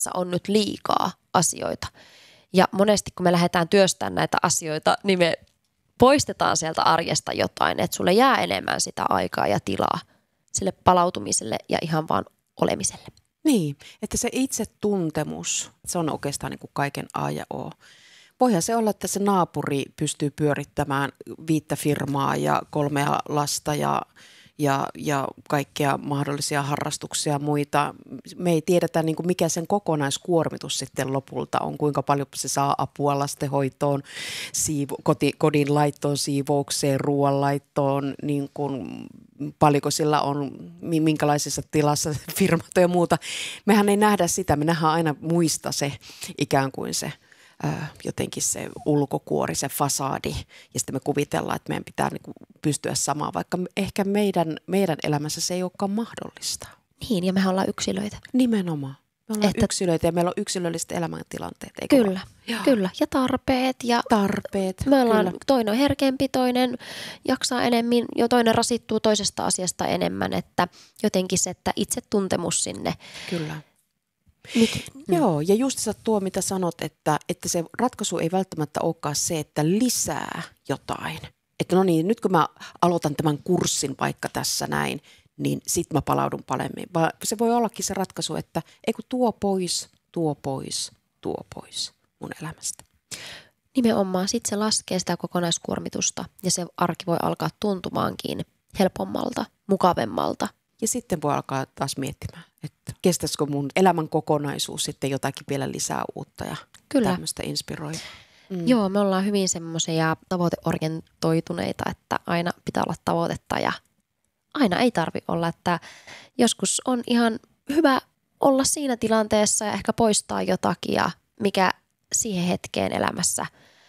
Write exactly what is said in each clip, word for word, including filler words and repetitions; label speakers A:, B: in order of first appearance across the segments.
A: on nyt liikaa asioita. Ja monesti kun me lähdetään työstämään näitä asioita, niin me poistetaan sieltä arjesta jotain, että sulle jää enemmän sitä aikaa ja tilaa sille palautumiselle ja ihan vaan olemiselle.
B: Niin, että se itsetuntemus, se on oikeastaan niin kuin kaiken A ja O. Voihan se olla, että se naapuri pystyy pyörittämään viittä firmaa ja kolmea lasta ja, ja, ja kaikkea mahdollisia harrastuksia ja muita. Me ei tiedetä, niin kuin mikä sen kokonaiskuormitus sitten lopulta on, kuinka paljon se saa apua lastenhoitoon, siivo, koti, kodin laittoon, siivoukseen, ruoanlaittoon, niin kuin paljonko sillä on, minkälaisessa tilassa firmat ja muuta. Mehän ei nähdä sitä, me nähdään aina muista se ikään kuin se jotenkin se ulkokuori, se fasadi, ja sitten me kuvitellaan, että meidän pitää niinku pystyä samaan, vaikka ehkä meidän, meidän elämässä se ei olekaan mahdollista.
A: Niin, ja mehän ollaan yksilöitä.
B: Nimenomaan. Me ollaan
A: Että,
B: yksilöitä ja meillä on yksilölliset elämäntilanteet, eikö
A: Kyllä,
B: vaan?
A: kyllä. Ja tarpeet. Ja
B: Tarpeet,
A: me ollaan,
B: kyllä.
A: toinen on herkempi, toinen jaksaa enemmän, jo toinen rasittuu toisesta asiasta enemmän, että jotenkin se, että itsetuntemus sinne.
B: Kyllä.
A: Nyt,
B: Mm. Joo, ja just sä tuo, mitä sanot, että, että se ratkaisu ei välttämättä olekaan se, että lisää jotain. Että no niin, nyt kun mä aloitan tämän kurssin vaikka tässä näin, niin sit mä palaudun paremmin. Vaan se voi ollakin se ratkaisu, että ei kun tuo pois, tuo pois, tuo pois mun elämästä.
A: Nimenomaan sit se laskee sitä kokonaiskuormitusta ja se arki voi alkaa tuntumaankin helpommalta, mukavemmalta.
B: Ja sitten voi alkaa taas miettimään, että kestäisikö mun elämän kokonaisuus sitten jotakin vielä lisää uutta ja
A: Kyllä.
B: tämmöistä inspiroivaa. Mm.
A: Joo, me ollaan hyvin semmoisia tavoiteorientoituneita, että aina pitää olla tavoitetta ja aina ei tarvi olla, että joskus on ihan hyvä olla siinä tilanteessa ja ehkä poistaa jotakin ja mikä siihen hetkeen elämässä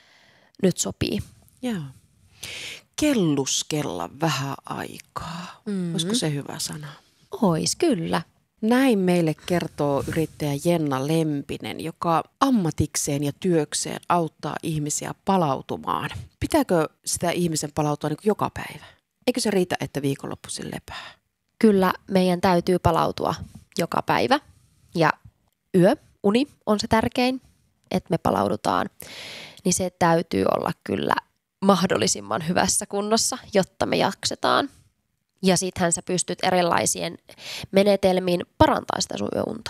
A: nyt sopii.
B: Joo. Kelluskella vähän aikaa.
A: Mm-hmm.
B: Olisiko se hyvä sana?
A: Ois, kyllä.
B: Näin meille kertoo yrittäjä Jenna Lempinen, joka ammatikseen ja työkseen auttaa ihmisiä palautumaan. Pitääkö sitä ihmisen palautua niin kuin joka päivä? Eikö se riitä, että viikonloppuisin lepää?
A: Kyllä meidän täytyy palautua joka päivä ja yö, uni on se tärkein, että me palaudutaan. Niin se täytyy olla kyllä mahdollisimman hyvässä kunnossa, jotta me jaksetaan. Ja sittenhän sä pystyt erilaisien menetelmiin parantamaan sitä sun yöunta.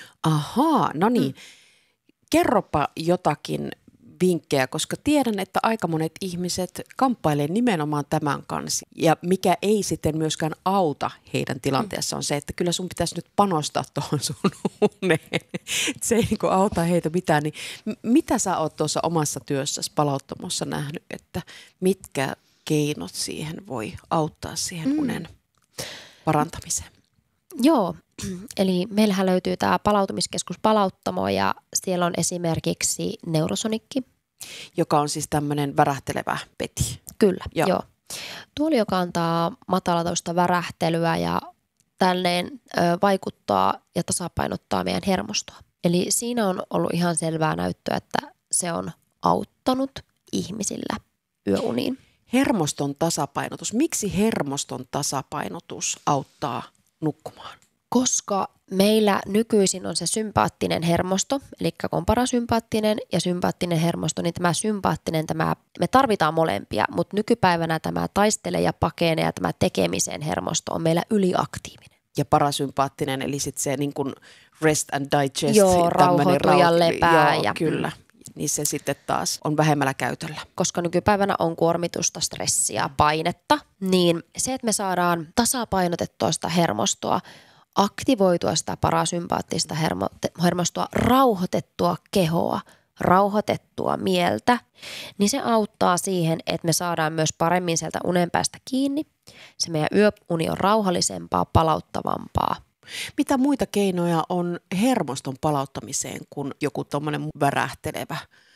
B: Ahaa, no niin.
A: Mm.
B: Kerropa jotakin vinkkejä, koska tiedän, että aika monet ihmiset kamppailee nimenomaan tämän kanssa. Ja mikä ei sitten myöskään auta heidän tilanteessa on se, että kyllä sun pitäisi nyt panostaa tuohon sun uneen. Se ei niin kuin auta heitä mitään. Niin mitä sä oot tuossa omassa työssäsi palauttamossa nähnyt, että mitkä keinot siihen voi auttaa siihen
A: Mm.
B: unen parantamiseen?
A: Joo, eli meillähän löytyy tämä palautumiskeskus Palauttamo ja siellä on esimerkiksi neurosonikki.
B: Joka on siis tämmöinen värähtelevä peti.
A: Kyllä,
B: Joo.
A: joo. Tuoli, joka antaa matalatoista värähtelyä ja tälleen ö, vaikuttaa ja tasapainottaa meidän hermostoa. Eli siinä on ollut ihan selvää näyttöä, että se on auttanut ihmisillä yöuniin.
B: Hermoston tasapainotus. Miksi hermoston tasapainotus auttaa nukkumaan?
A: Koska meillä nykyisin on se sympaattinen hermosto, eli kun on parasympaattinen ja sympaattinen hermosto, niin tämä sympaattinen, tämä, me tarvitaan molempia, mutta nykypäivänä tämä taistele ja pakene ja tämä tekemisen hermosto on meillä yliaktiivinen.
B: Ja parasympaattinen, eli sitten se niin kuin rest and digest.
A: Joo, rauhoitu ja lepää.
B: Joo,
A: ja,
B: kyllä. Niin se sitten taas on vähemmällä käytöllä.
A: Koska nykypäivänä on kuormitusta, stressiä, painetta, niin se, että me saadaan tasapainotettua sitä hermostoa, aktivoitua sitä parasympaattista hermo, hermostoa, rauhoitettua kehoa, rauhoitettua mieltä, niin se auttaa siihen, että me saadaan myös paremmin sieltä unen päästä kiinni. Se meidän yöuni on rauhallisempaa, palauttavampaa.
B: Mitä muita keinoja on hermoston palauttamiseen kuin joku tommoinen värähtelevä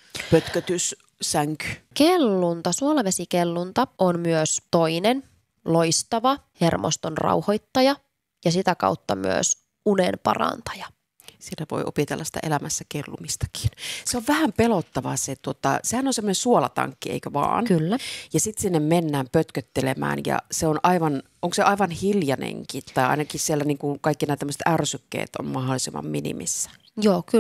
B: pötkötyssänky?
A: Kellunta, suolvesikellunta on myös toinen loistava hermoston rauhoittaja ja sitä kautta myös unen parantaja.
B: Siinä voi opetella sitä elämässä kellumistakin. Se on vähän pelottavaa se, tota, sehän on semmoinen suolatankki, eikö vaan?
A: Kyllä.
B: Ja sitten sinne mennään pötköttelemään ja se on aivan, onko se aivan hiljainenkin tai ainakin siellä niin kuin kaikki nämä tämmöiset ärsykkeet on mahdollisimman minimissä?
A: Joo, kyllä.